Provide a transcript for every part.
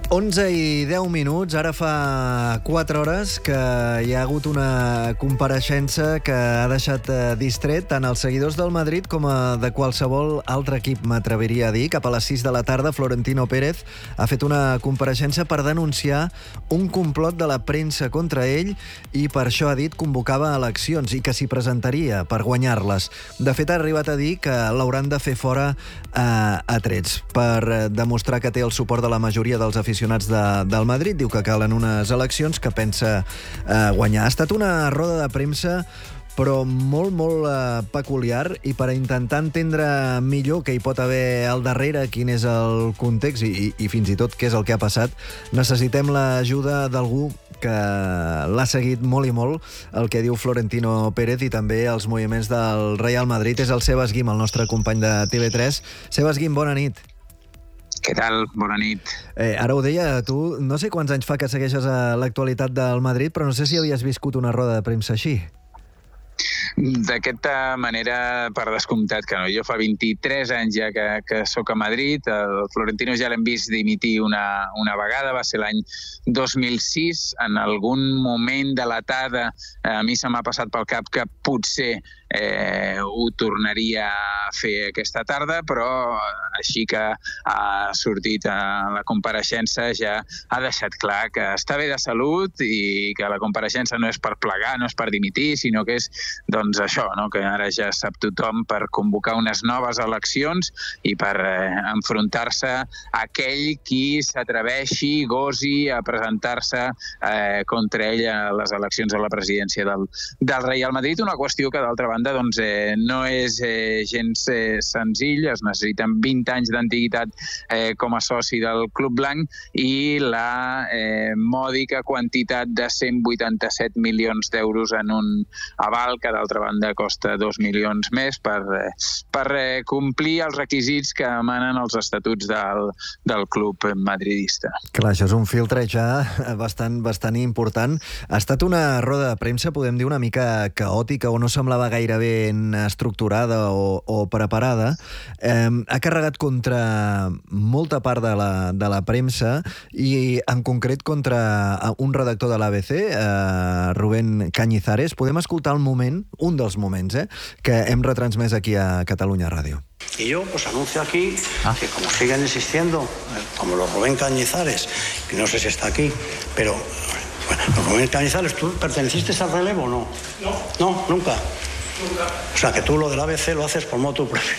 11:10, ara fa 4 hores que hi ha hagut una compareixença que ha deixat distret tant els seguidors del Madrid com de qualsevol altre equip, m'atreviria a dir. Cap a les 6 de la tarda, Florentino Pérez ha fet una compareixença per denunciar un complot de la premsa contra ell i per això ha dit convocava eleccions i que s'hi presentaria per guanyar-les. De fet, ha arribat a dir que l'hauran de fer fora a trets per demostrar que té el suport de la majoria dels aficionats del Madrid. Diu que calen unes eleccions que pensa guanyar. Ha estat una roda de premsa però molt peculiar, i per intentar entendre millor què hi pot haver al darrere, quin és el context i fins i tot què és el que ha passat, necessitem l'ajuda d'algú que l'ha seguit molt i molt el que diu Florentino Pérez i també els moviments del Real Madrid. És el Sebas Guim, el nostre company de TV3. Sebas Guim, bona nit. Què tal? Bona nit. Ara ho deia, tu no sé quants anys fa que segueixes l'actualitat del Madrid, però no sé si havies viscut una roda de premsa així. D'aquesta manera, per descomptat que no. Jo fa 23 anys ja que soc a Madrid. El Florentino ja l'hem vist dimitir una vegada, va ser l'any 2006. En algun moment de la tarda a mi se m'ha passat pel cap que potser ho tornaria a fer aquesta tarda, però així que ha sortit a la compareixença ja ha deixat clar que està bé de salut i que la compareixença no és per plegar, no és per dimitir, sinó que és doncs això, no? Que ara ja sap tothom per convocar unes noves eleccions i per enfrontar-se a aquell qui s'atreveixi, gosi a presentar-se contra ell a les eleccions a la presidència del Real Madrid. Una qüestió que, d'altra banda, doncs, no és gens senzill. Es necessiten 20 anys d'antiguitat com a soci del Club Blanc i la mòdica quantitat de 187 milions d'euros en un aval que, d'altra banda, costa 2 milions més per complir els requisits que emanen els estatuts del club madridista. Clar, això és un filtre ja bastant important. Ha estat una roda de premsa, podem dir, una mica caòtica o no semblava gaire ben estructurada o preparada. Ha carregat contra molta part de la premsa i en concret contra un redactor de l'ABC, Rubén Cañizares. Podem escoltar un dels moments que hem retransmès aquí a Catalunya Ràdio. Y yo pues anuncio aquí que como siguen existiendo, como los Rubén Cañizares, que no sé si está aquí, pero bueno, los Rubén Cañizares, ¿tú perteneciste al relevo o no? No, nunca. O sea, que tú lo del ABC lo haces por motu propio.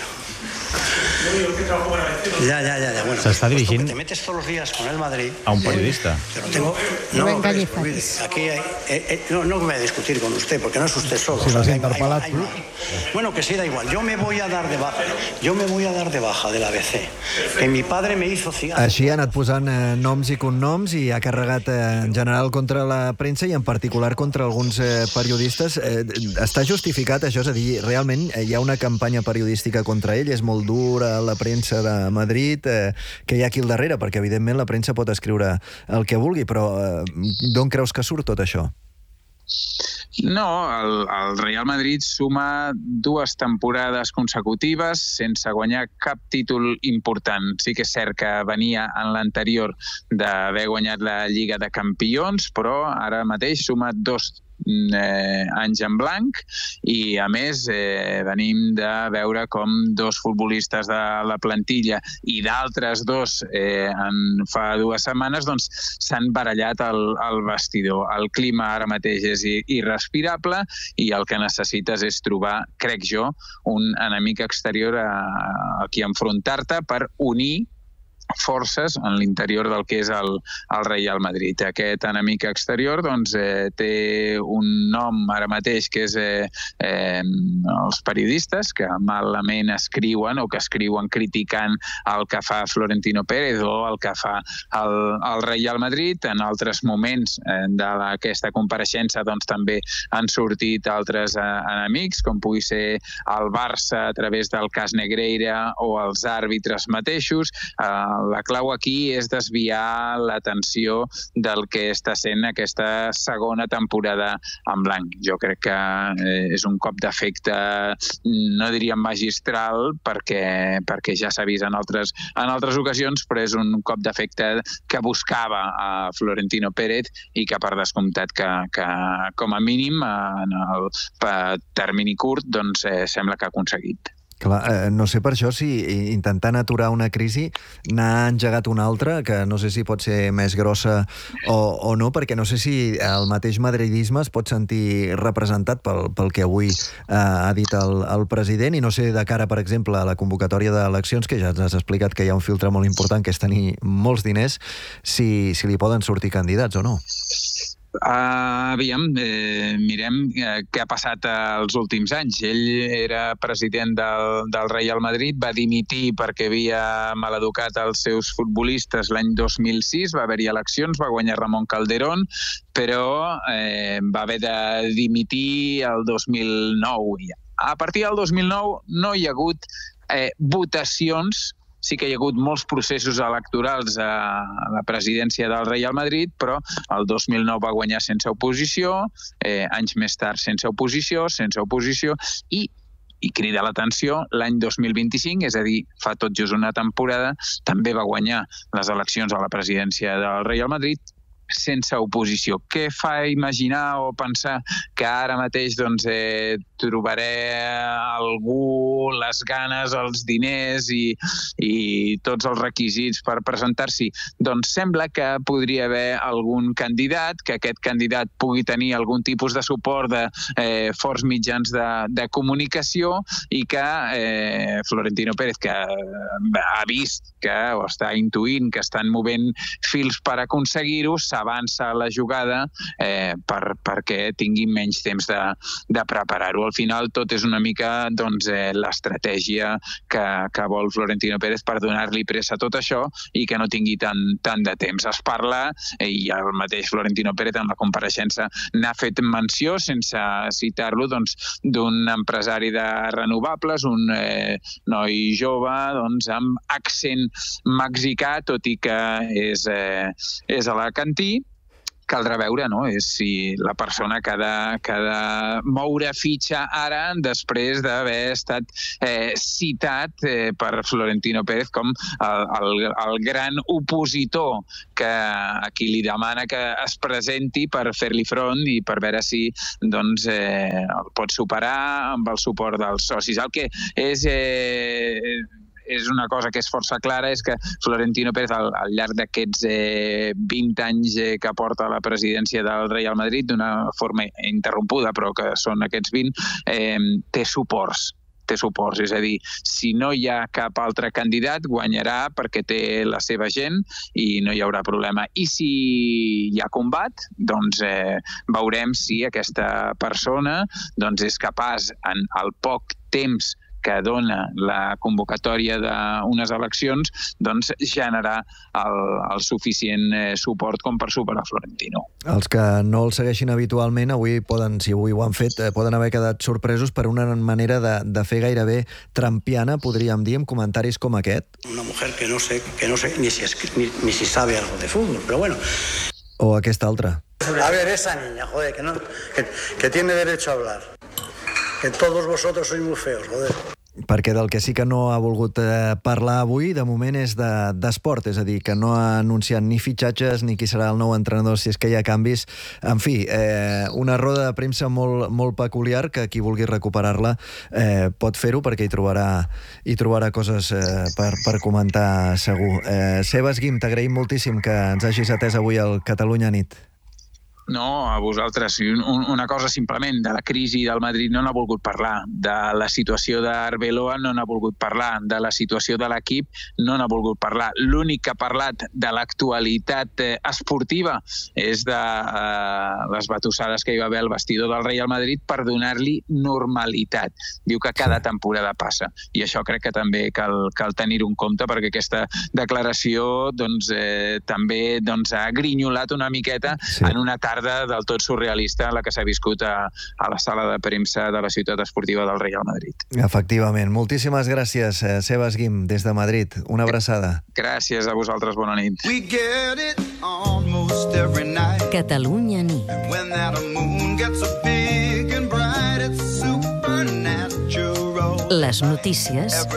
Ya. Bueno, s'està dirigint te metes todos los días con el Madrid a un periodista. No, aquí no voy a discutir con usted, porque no es usted solo. Si l'has interpelat tu. Bueno, que sí, da igual. Yo me voy a dar de baja del ABC. Que mi padre me hizo cigar. Així ha anat posant noms i cognoms i ha carregat en general contra la premsa i en particular contra alguns periodistes. Està justificat això? És a dir, realment hi ha una campanya periodística contra ell? És molt dura la premsa de Madrid? Que hi ha aquí al darrere? Perquè, evidentment, la premsa pot escriure el que vulgui, però d'on creus que surt tot això? No, el Real Madrid suma 2 temporades consecutives sense guanyar cap títol important. Sí que és cert que venia en l'anterior d'haver guanyat la Lliga de Campions, però ara mateix suma 2 anys en blanc i, a més, venim de veure com 2 futbolistes de la plantilla i d'altres 2 fa 2 setmanes doncs s'han barallat al vestidor. El clima ara mateix és irrespirable i el que necessites és trobar, crec jo, un enemic exterior a qui enfrontar-te per unir forces en l'interior del que és el Real Madrid. Aquest enemic exterior doncs, té un nom ara mateix que és els periodistes que malament escriuen o que escriuen criticant el que fa Florentino Pérez o el que fa el Real Madrid. En altres moments d'aquesta compareixença doncs, també han sortit altres enemics, com pugui ser el Barça a través del cas Negreira o els àrbitres mateixos. la clau aquí és desviar l'atenció del que està sent aquesta segona temporada en blanc. Jo crec que és un cop d'efecte, no diríem magistral, perquè ja s'ha vist en altres ocasions, però és un cop d'efecte que buscava a Florentino Pérez i que per descomptat que com a mínim en el termini curt doncs sembla que ha aconseguit. Clar, no sé per això si intentant aturar una crisi n'ha engegat una altra, que no sé si pot ser més grossa o no, perquè no sé si el mateix madridisme es pot sentir representat pel que avui ha dit el president, i no sé, de cara, per exemple, a la convocatòria d'eleccions, que ja ens has explicat que hi ha un filtre molt important, que és tenir molts diners, si li poden sortir candidats o no. Aviam, mirem què ha passat els últims anys. Ell era president del Real Madrid, va dimitir perquè havia maleducat els seus futbolistes l'any 2006, va haver-hi eleccions, va guanyar Ramon Calderón, però va haver de dimitir el 2009. A partir del 2009 no hi ha hagut votacions. Sí que hi ha hagut molts processos electorals a la presidència del Real Madrid, però el 2009 va guanyar sense oposició, anys més tard sense oposició, i crida l'atenció, l'any 2025, és a dir, fa tot just una temporada, també va guanyar les eleccions a la presidència del Real Madrid sense oposició. Què fa imaginar o pensar que ara mateix trobaré algú, les ganes, els diners i tots els requisits per presentar-s'hi? Doncs sembla que podria haver algun candidat, que aquest candidat pugui tenir algun tipus de suport de forts mitjans de comunicació i que Florentino Pérez, que ha vist o està intuint que estan movent fils per aconseguir-ho, s'avança a la jugada perquè tingui menys temps de preparar-ho. Al final tot és una mica l'estratègia que vol Florentino Pérez per donar-li pressa a tot això i que no tingui tant de temps. Es parla, i el mateix Florentino Pérez en la compareixença n'ha fet menció, sense citar-lo, d'un empresari de renovables, un noi jove amb accent mexicà, tot i que és alacantí. Caldrà veure, no?, si la persona que ha de moure fitxa ara després d'haver estat citat per Florentino Pérez com el gran opositor a qui li demana que es presenti per fer-li front i per veure si el pot superar amb el suport dels socis. El que és una cosa que és força clara, és que Florentino Pérez, al llarg d'aquests 20 anys que porta a la presidència del Real Madrid, d'una forma interrompuda, però que són aquests 20, té suports. És a dir, si no hi ha cap altre candidat, guanyarà perquè té la seva gent i no hi haurà problema. I si hi ha combat, veurem si aquesta persona és capaç, en el poc temps que dona la convocatòria d'unes eleccions, generar el suficient suport com per superar Florentino. Els que no el segueixin habitualment, si avui ho han fet, poden haver quedat sorpresos per una manera de fer gairebé trampiana, podríem dir, amb comentaris com aquest. Una mujer que no sé ni si sabe algo de fútbol, pero bueno. O aquesta altra. A ver, esa niña, joder, que tiene derecho a hablar. Que todos vosotros sois muy feos, joder. Perquè del que sí que no ha volgut parlar avui, de moment, és d'esport, és a dir, que no ha anunciat ni fitxatges ni qui serà el nou entrenador si és que hi ha canvis. En fi, una roda de premsa molt peculiar, que qui vulgui recuperar-la pot fer-ho, perquè hi trobarà coses per comentar segur. Sebas Guim, t'agraïm moltíssim que ens hagis atès avui al Catalunya Nit. No, a vosaltres. Una cosa simplement, de la crisi del Madrid no n'ha volgut parlar, de la situació d'Arbeloa no n'ha volgut parlar, de la situació de l'equip no n'ha volgut parlar. L'únic que ha parlat de l'actualitat esportiva és de les batussades que hi va haver al vestidor del Real Madrid per donar-li normalitat. Diu que cada temporada passa, i això crec que també cal tenir-ho en compte, perquè aquesta declaració també ha grinyolat una miqueta en una tarda tarda del tot surrealista en la que s'ha viscut a la sala de premsa de la ciutat esportiva del Real Madrid. Efectivament. Moltíssimes gràcies, Sebas Guim, des de Madrid. Una abraçada. Gràcies a vosaltres, bona nit. Catalunya nit. Les notícies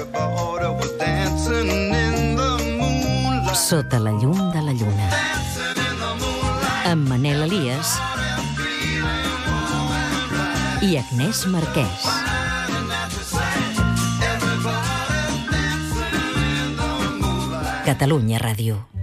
sota la llum de la lluna. Amb Manel Elias i Agnès Marquès. Catalunya Ràdio.